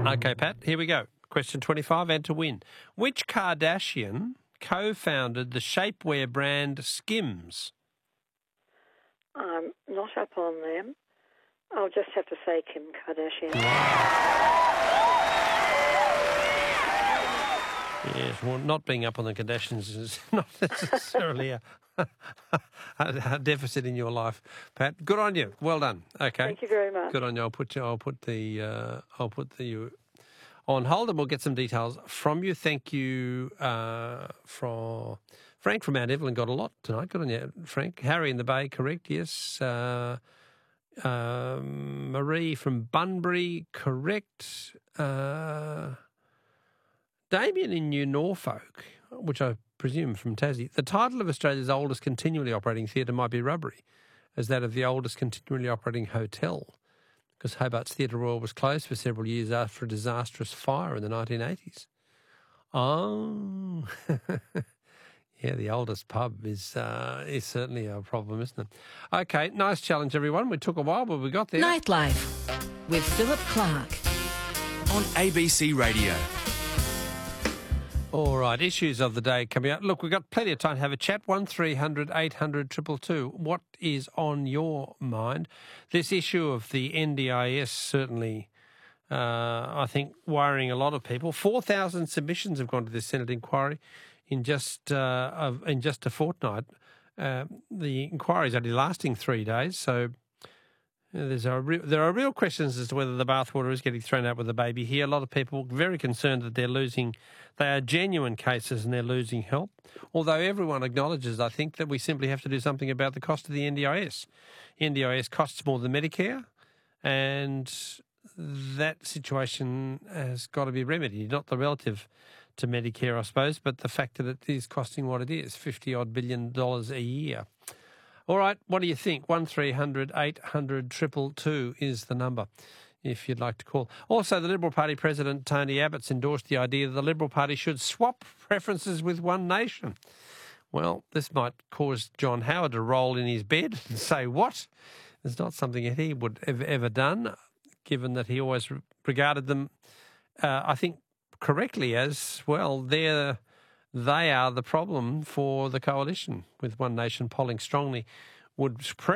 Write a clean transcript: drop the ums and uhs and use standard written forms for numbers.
Okay, Pat, here we go. Question 25 and to win. Which Kardashian co-founded the shapewear brand Skims? I'm not up on them. I'll just have to say Kim Kardashian. Yes, well, not being up on the Kardashians is not necessarily a deficit in your life, Pat. Good on you. Well done. Okay. Thank you very much. Good on you. I'll put the on hold, and we'll get some details from you. Thank you, from Frank from Mount Evelyn. Got a lot tonight. Good on you, Frank. Harry in the Bay, correct? Yes. Marie from Bunbury, correct. Damien in New Norfolk, which I presume from Tassie. The title of Australia's oldest continually operating theatre might be rubbery as that of the oldest continually operating hotel, because Hobart's Theatre Royal was closed for several years after a disastrous fire in the 1980s. Oh, yeah, the oldest pub is certainly a problem, isn't it? Okay, nice challenge, everyone. We took a while, but we got there. Nightlife with Philip Clark on ABC Radio. All right, issues of the day coming up. Look, we've got plenty of time to have a chat. 1300 800 222. What is on your mind? This issue of the NDIS certainly, I think, worrying a lot of people. 4,000 submissions have gone to this Senate inquiry in just a fortnight. The inquiry is only lasting 3 days, so there are real questions as to whether the bathwater is getting thrown out with the baby here. A lot of people very concerned that they are genuine cases and they're losing help. Although everyone acknowledges, I think, that we simply have to do something about the cost of the NDIS. NDIS costs more than Medicare, and that situation has got to be remedied. Not the relative to Medicare, I suppose, but the fact that it is costing what it is, $50-odd billion a year. All right, what do you think? 1300 800 222 is the number if you'd like to call. Also, the Liberal Party President Tony Abbott's endorsed the idea that the Liberal Party should swap preferences with One Nation. Well, this might cause John Howard to roll in his bed and say, what? It's not something that he would have ever done, given that he always regarded them, I think, correctly as, well, they are the problem for the coalition, with One Nation polling strongly would